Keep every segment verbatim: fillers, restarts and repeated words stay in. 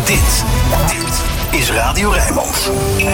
Dit, dit is Radio Rijnmond.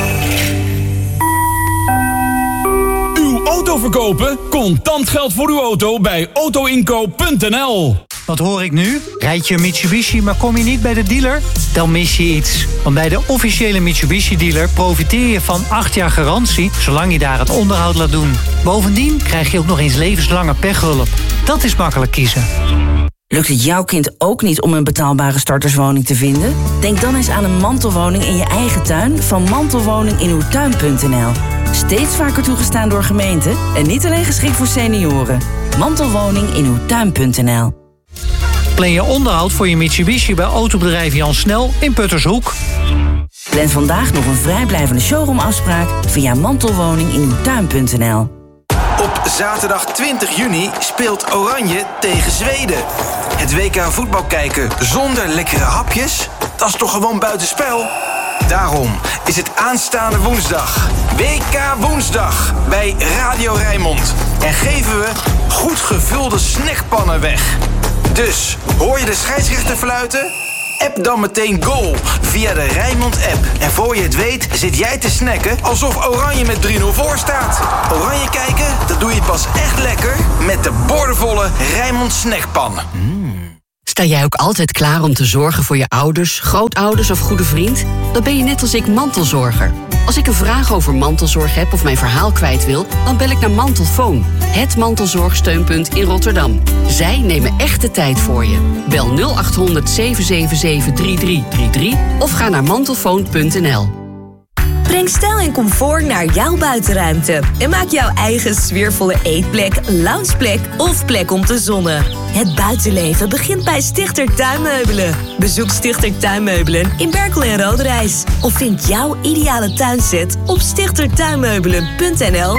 Uw auto verkopen? Contant geld voor uw auto bij autoinkoop punt n l. Wat hoor ik nu? Rijd je een Mitsubishi, maar kom je niet bij de dealer? Dan mis je iets. Want bij de officiële Mitsubishi-dealer profiteer je van acht jaar garantie, zolang je daar het onderhoud laat doen. Bovendien krijg je ook nog eens levenslange pechhulp. Dat is makkelijk kiezen. Lukt het jouw kind ook niet om een betaalbare starterswoning te vinden? Denk dan eens aan een mantelwoning in je eigen tuin van mantelwoning in uw tuin punt n l. Steeds vaker toegestaan door gemeenten en niet alleen geschikt voor senioren. Mantelwoning in uw tuin punt n l. Plan je onderhoud voor je Mitsubishi bij autobedrijf Jan Snel in Puttershoek. Plan vandaag nog een vrijblijvende showroomafspraak via mantelwoning in uw tuin punt n l. Op zaterdag twintig juni speelt Oranje tegen Zweden. Het W K voetbal kijken zonder lekkere hapjes? Dat is toch gewoon buitenspel? Daarom is het aanstaande woensdag W K Woensdag bij Radio Rijnmond. En geven we goed gevulde snackpannen weg. Dus, hoor je de scheidsrechter fluiten? App dan meteen goal via de Rijnmond-app. En voor je het weet zit jij te snacken alsof Oranje met drie nul voor staat. Oranje kijken, dat doe je pas echt lekker met de boordevolle Rijnmond snackpan. Mm. Sta jij ook altijd klaar om te zorgen voor je ouders, grootouders of goede vriend? Dan ben je net als ik mantelzorger. Als ik een vraag over mantelzorg heb of mijn verhaal kwijt wil, dan bel ik naar Mantelfoon, het mantelzorgsteunpunt in Rotterdam. Zij nemen echt de tijd voor je. Bel nul acht honderd, zeven zeven zeven, drie drie drie drie of ga naar mantelfoon punt n l. Breng stijl en comfort naar jouw buitenruimte en maak jouw eigen sfeervolle eetplek, loungeplek of plek om te zonnen. Het buitenleven begint bij Stichter Tuinmeubelen. Bezoek Stichter Tuinmeubelen in Berkel en Roderijs of vind jouw ideale tuinset op stichter tuinmeubelen punt n l.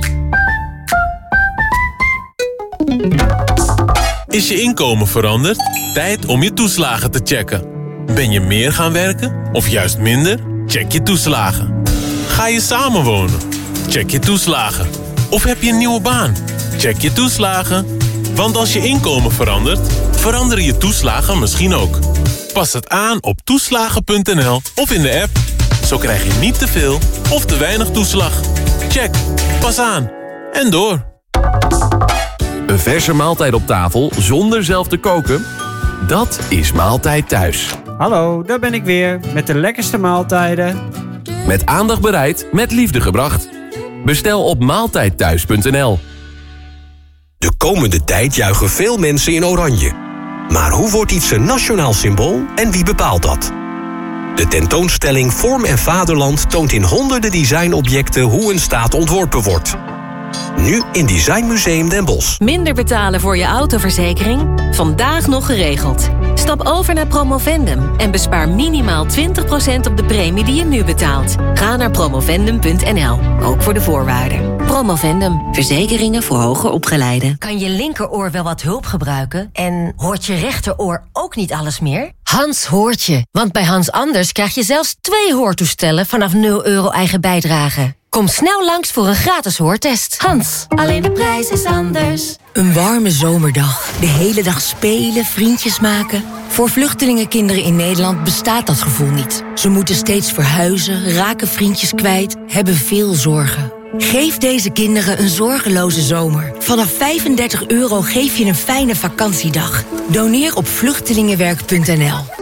Is je inkomen veranderd? Tijd om je toeslagen te checken. Ben je meer gaan werken of juist minder? Check je toeslagen. Ga je samenwonen? Check je toeslagen. Of heb je een nieuwe baan? Check je toeslagen. Want als je inkomen verandert, veranderen je toeslagen misschien ook. Pas het aan op toeslagen punt n l of in de app. Zo krijg je niet te veel of te weinig toeslag. Check. Pas aan. En door. Een verse maaltijd op tafel zonder zelf te koken? Dat is Maaltijd Thuis. Hallo, daar ben ik weer met de lekkerste maaltijden. Met aandacht bereid, met liefde gebracht. Bestel op maaltijd thuis punt n l. De komende tijd juichen veel mensen in oranje. Maar hoe wordt iets een nationaal symbool en wie bepaalt dat? De tentoonstelling Vorm en Vaderland toont in honderden designobjecten hoe een staat ontworpen wordt. Nu in Designmuseum Den Bosch. Minder betalen voor je autoverzekering? Vandaag nog geregeld. Stap over naar Promovendum en bespaar minimaal twintig procent op de premie die je nu betaalt. Ga naar promovendum punt n l, ook voor de voorwaarden. Promovendum, verzekeringen voor hoger opgeleiden. Kan je linkeroor wel wat hulp gebruiken? En hoort je rechteroor ook niet alles meer? Hans hoort je, want bij Hans Anders krijg je zelfs twee hoortoestellen vanaf nul euro eigen bijdrage. Kom snel langs voor een gratis hoortest. Hans, alleen de prijs is anders. Een warme zomerdag. De hele dag spelen, vriendjes maken. Voor vluchtelingenkinderen in Nederland bestaat dat gevoel niet. Ze moeten steeds verhuizen, raken vriendjes kwijt, hebben veel zorgen. Geef deze kinderen een zorgeloze zomer. Vanaf vijfendertig euro geef je een fijne vakantiedag. Doneer op vluchtelingenwerk punt n l.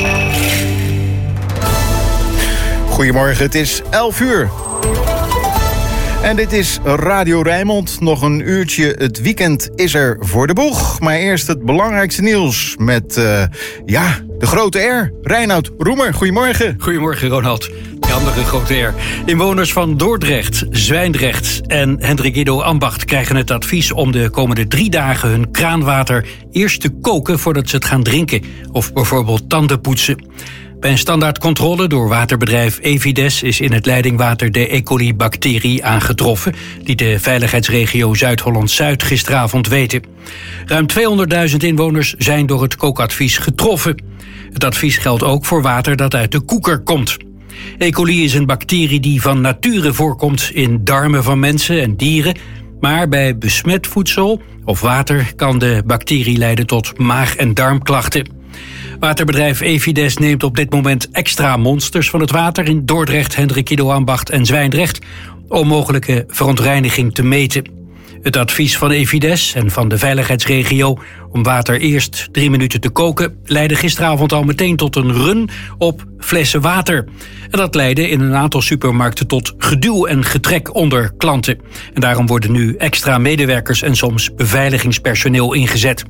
Goedemorgen, het is elf uur. En dit is Radio Rijnmond. Nog een uurtje, het weekend is er voor de boeg. Maar eerst het belangrijkste nieuws met, uh, ja, de grote R. Reinoud Roemer, goedemorgen. Goedemorgen, Ronald. De andere grote R. Inwoners van Dordrecht, Zwijndrecht en Hendrikido Ambacht krijgen het advies om de komende drie dagen hun kraanwater eerst te koken voordat ze het gaan drinken. Of bijvoorbeeld tanden poetsen. Bij een standaardcontrole door waterbedrijf Evides is in het leidingwater de E. coli-bacterie aangetroffen, die de veiligheidsregio Zuid-Holland-Zuid gisteravond weten. Ruim tweehonderdduizend inwoners zijn door het kookadvies getroffen. Het advies geldt ook voor water dat uit de koeker komt. E. coli is een bacterie die van nature voorkomt in darmen van mensen en dieren, maar bij besmet voedsel of water kan de bacterie leiden tot maag- en darmklachten. Waterbedrijf Evides neemt op dit moment extra monsters van het water in Dordrecht, Hendrikido-Ambacht en Zwijndrecht om mogelijke verontreiniging te meten. Het advies van Evides en van de veiligheidsregio om water eerst drie minuten te koken leidde gisteravond al meteen tot een run op flessen water. En dat leidde in een aantal supermarkten tot geduw en getrek onder klanten. En daarom worden nu extra medewerkers en soms beveiligingspersoneel ingezet.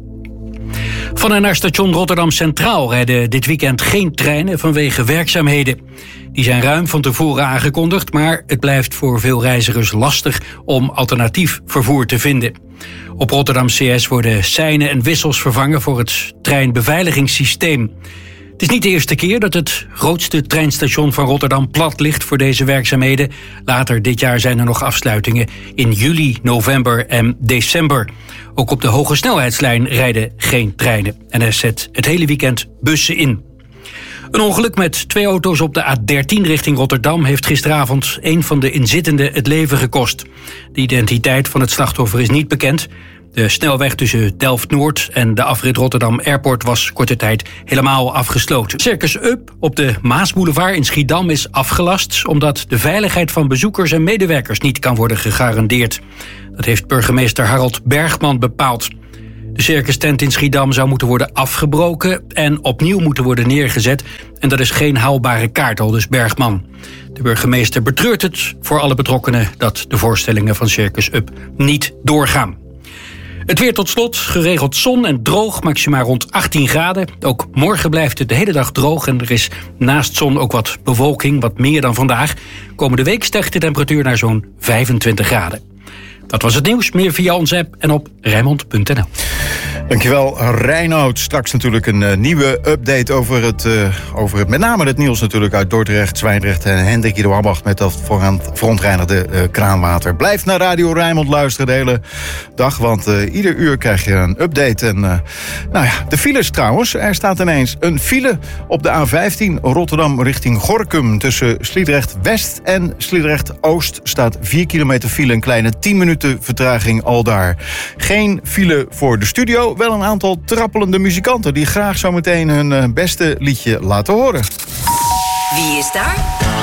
Van en naar station Rotterdam Centraal rijden dit weekend geen treinen vanwege werkzaamheden. Die zijn ruim van tevoren aangekondigd, maar het blijft voor veel reizigers lastig om alternatief vervoer te vinden. Op Rotterdam C S worden seinen en wissels vervangen voor het treinbeveiligingssysteem. Het is niet de eerste keer dat het grootste treinstation van Rotterdam plat ligt voor deze werkzaamheden. Later dit jaar zijn er nog afsluitingen in juli, november en december. Ook op de hoge snelheidslijn rijden geen treinen. En er zet het hele weekend bussen in. Een ongeluk met twee auto's op de A dertien richting Rotterdam heeft gisteravond een van de inzittenden het leven gekost. De identiteit van het slachtoffer is niet bekend. De snelweg tussen Delft-Noord en de afrit Rotterdam Airport was korte tijd helemaal afgesloten. Circus Up op de Maasboulevard in Schiedam is afgelast omdat de veiligheid van bezoekers en medewerkers niet kan worden gegarandeerd. Dat heeft burgemeester Harold Bergman bepaald. De circustent in Schiedam zou moeten worden afgebroken en opnieuw moeten worden neergezet. En dat is geen haalbare kaart, aldus Bergman. De burgemeester betreurt het voor alle betrokkenen dat de voorstellingen van Circus Up niet doorgaan. Het weer tot slot, geregeld zon en droog, maximaal rond achttien graden. Ook morgen blijft het de hele dag droog en er is naast zon ook wat bewolking, wat meer dan vandaag. Komende week stijgt de temperatuur naar zo'n vijfentwintig graden. Dat was het nieuws, meer via onze app en op Rijnmond punt n l. Dankjewel, Reinoud. Straks natuurlijk een uh, nieuwe update over het, uh, over het, met name het nieuws natuurlijk uit Dordrecht, Zwijndrecht en Hendrikido-Ambacht met dat verontreinigde uh, kraanwater. Blijf naar Radio Rijnmond luisteren de hele dag, want uh, ieder uur krijg je een update. En uh, nou ja, de files trouwens. Er staat ineens een file op de A vijftien Rotterdam richting Gorinchem. Tussen Sliedrecht West en Sliedrecht Oost staat vier kilometer file, een kleine tien minuten vertraging al daar. Geen file voor de studio, wel een aantal trappelende muzikanten die graag zo meteen hun beste liedje laten horen. Wie is daar?